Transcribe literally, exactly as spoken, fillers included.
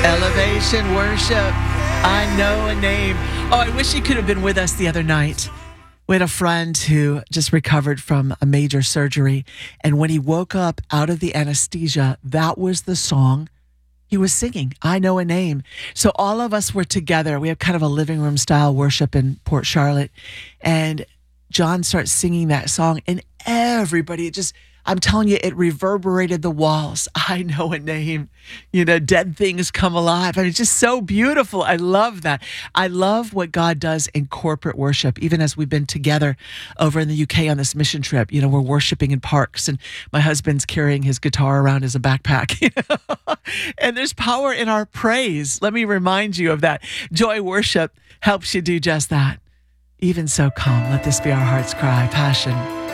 Elevation worship. I know a name. Oh, I wish you could have been with us the other night. We had a friend who just recovered from a major surgery. And when he woke up out of the anesthesia, that was the song he was singing, I Know a Name. So all of us were together. We have kind of a living room style worship in Port Charlotte. And John starts singing that song, and everybody, it just, I'm telling you, it reverberated the walls. I know a name. You know, dead things come alive. I mean, it's just so beautiful. I love that. I love what God does in corporate worship, even as we've been together over in the U K on this mission trip. You know, we're worshiping in parks, and my husband's carrying his guitar around as a backpack. You know? And there's power in our praise. Let me remind you of that. Joy worship helps you do just that. Even so, come, let this be our heart's cry, passion.